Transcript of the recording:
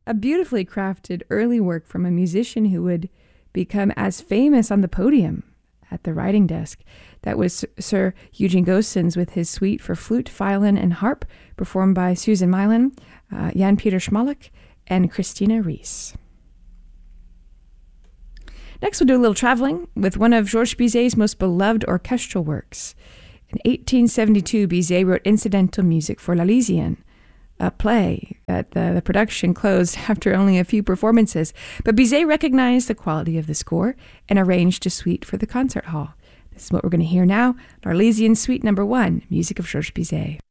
a beautifully crafted early work from a musician who would become as famous on the podium at the writing desk. That was Sir Eugene Goossens with his suite for flute, violin, and harp, performed by Susan Mylan, Jan-Peter Schmolek, and Christina Rhys. Next, we'll do a little traveling with one of Georges Bizet's most beloved orchestral works. In 1872, Bizet wrote incidental music for L'Elysienne, a play that the production closed after only a few performances. But Bizet recognized the quality of the score and arranged a suite for the concert hall. This is what we're going to hear now, L'Elysienne Suite No. 1, music of Georges Bizet.